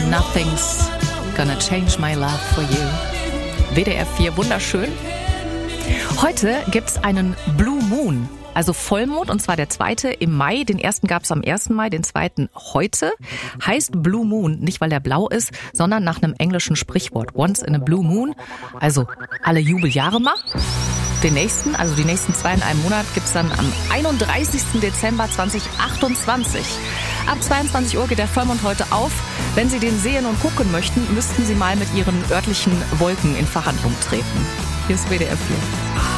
Nothing's gonna change my love for you. WDR 4, wunderschön. Heute gibt's einen Blue Moon, also Vollmond, und zwar der zweite im Mai. Den ersten gab's am 1. Mai, den zweiten heute. Heißt Blue Moon, nicht weil der blau ist, sondern nach einem englischen Sprichwort. Once in a Blue Moon, also alle Jubeljahre mal. Den nächsten, also die nächsten 2 in einem Monat, gibt's dann am 31. Dezember 2028. Ab 22 Uhr geht der Vollmond heute auf. Wenn Sie den sehen und gucken möchten, müssten Sie mal mit Ihren örtlichen Wolken in Verhandlung treten. Hier ist WDR 4.